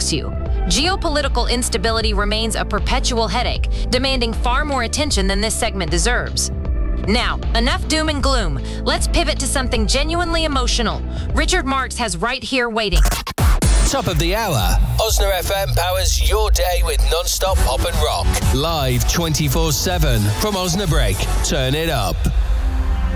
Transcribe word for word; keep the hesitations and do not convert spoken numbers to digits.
shocks you. Geopolitical instability remains a perpetual headache, demanding far more attention than this segment deserves. Now, enough doom and gloom. Let's pivot to something genuinely emotional. Richard Marx has Right Here waiting. Top of the hour. Osna F M powers your day with non-stop pop and rock. Live twenty-four seven from Osnabrück. Turn it up.